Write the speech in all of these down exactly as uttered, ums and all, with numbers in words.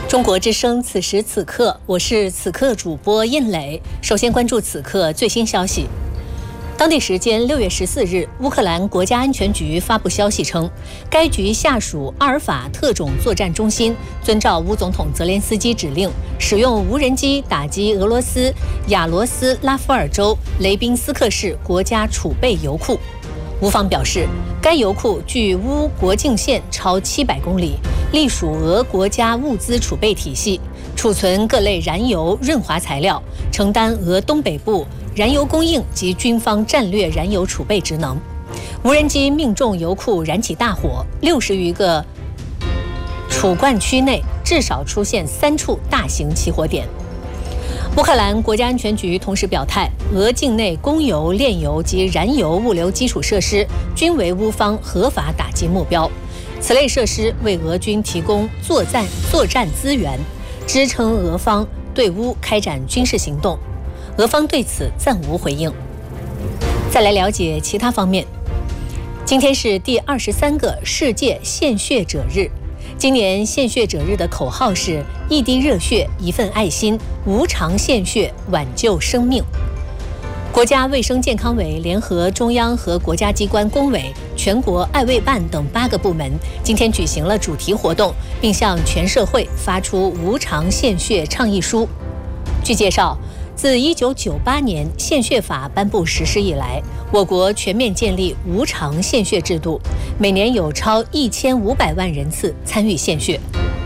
中国之声，此时此刻，我是此刻主播印磊。首先关注此刻最新消息。当地时间六月十四日，乌克兰国家安全局发布消息称，该局下属阿尔法特种作战中心遵照乌总统泽连斯基指令，使用无人机打击俄罗斯亚罗斯拉夫尔州雷宾斯克市国家储备油库。乌方表示，该油库距乌国境线超七百公里，隶属俄国家物资储备体系，储存各类燃油、润滑材料，承担俄东北部燃油供应及军方战略燃油储备职能。无人机命中油库，燃起大火，六十余个储罐区内至少出现三处大型起火点。乌克兰国家安全局同时表态，俄境内供油、炼油及燃油物流基础设施均为乌方合法打击目标。此类设施为俄军提供作战作战资源，支撑俄方对乌开展军事行动。俄方对此暂无回应。再来了解其他方面。今天是第二十三个世界献血者日。今年献血者日的口号是一滴热血，一份爱心，无偿献血，挽救生命。国家卫生健康委联合中央和国家机关工委、全国爱卫办等八个部门，今天举行了主题活动，并向全社会发出无偿献血倡议书。据介绍，自一九九八年献血法颁布实施以来，我国全面建立无偿献血制度，每年有超一千五百万人次参与献血。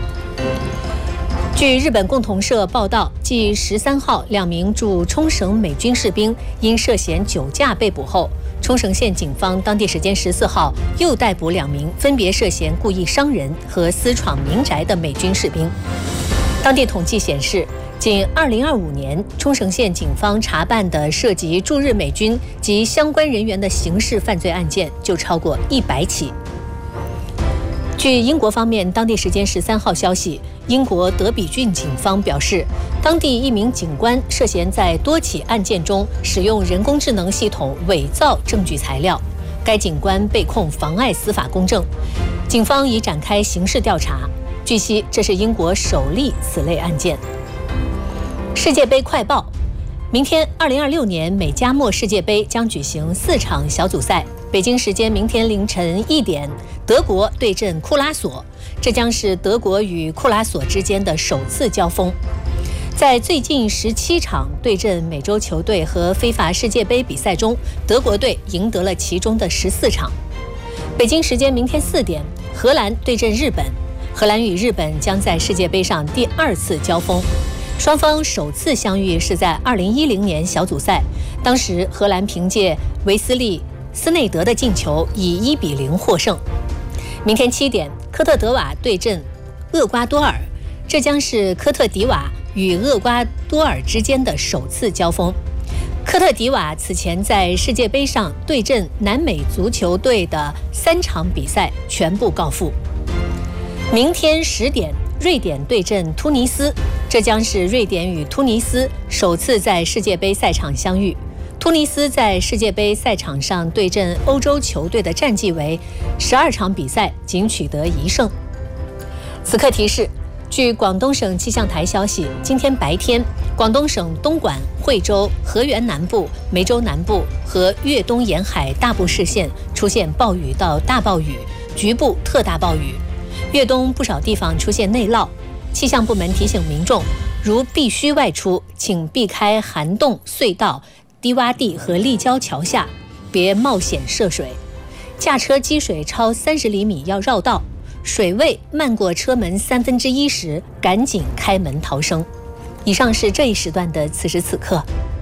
据日本共同社报道，继十三号两名驻冲绳美军士兵因涉嫌酒驾被捕后，冲绳县警方当地时间十四号又逮捕两名分别涉嫌故意伤人和私闯民宅的美军士兵。当地统计显示，仅二零二五年，冲绳县警方查办的涉及驻日美军及相关人员的刑事犯罪案件就超过一百起。据英国方面当地时间十三号消息，英国德比郡警方表示，当地一名警官涉嫌在多起案件中使用人工智能系统伪造证据材料，该警官被控妨碍司法公正，警方已展开刑事调查。据悉，这是英国首例此类案件。世界杯快报：明天二零二六年美加墨世界杯将举行四场小组赛。北京时间明天凌晨一点，德国对阵库拉索，这将是德国与库拉索之间的首次交锋。在最近十七场对阵美洲球队和非法世界杯比赛中，德国队赢得了其中的十四场。北京时间明天四点，荷兰对阵日本，荷兰与日本将在世界杯上第二次交锋。双方首次相遇是在二零一零年小组赛，当时荷兰凭借维斯利·斯内德的进球以一比零获胜。明天七点，科特迪瓦对阵厄瓜多尔，这将是科特迪瓦与厄瓜多尔之间的首次交锋。科特迪瓦此前在世界杯上对阵南美足球队的三场比赛全部告负。明天十点，瑞典对阵突尼斯，这将是瑞典与突尼斯首次在世界杯赛场相遇。突尼斯在世界杯赛场上对阵欧洲球队的战绩为十二场比赛仅取得一胜。此刻提示，据广东省气象台消息，今天白天，广东省东莞、惠州、河源南部、梅州南部和粤东沿海大部市县出现暴雨到大暴雨，局部特大暴雨。粤东不少地方出现内涝，气象部门提醒民众，如必须外出，请避开涵洞隧道、低洼地和立交桥下，别冒险涉水。驾车积水超三十厘米要绕道，水位漫过车门三分之一时，赶紧开门逃生。以上是这一时段的此时此刻。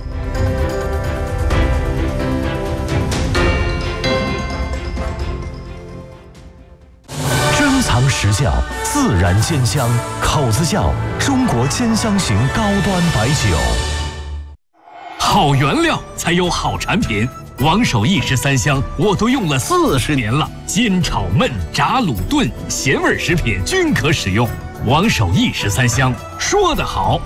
藏实窖，自然鲜香，口子窖，中国鲜香型高端白酒。 好原料才有好产品，王守义十三香我都用了四十年了，煎炒焖炸卤炖咸味食品均可使用。王守义十三香说得好。